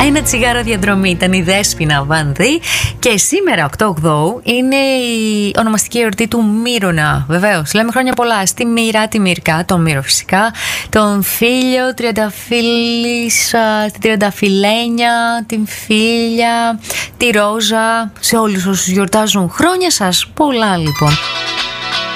Ένα τσιγάρο διαδρομή ήταν η Δέσποινα Βανδύ. Και σήμερα 8/8 είναι η ονομαστική εορτή του Μύρονα. Βεβαίως, λέμε χρόνια πολλά στη Μύρα, τη Μύρκα, τον Μύρο φυσικά, τον Φίλιο, την Τριανταφυλένια, την Φίλια, τη Ρόζα, σε όλους όσους γιορτάζουν. Χρόνια σας πολλά λοιπόν.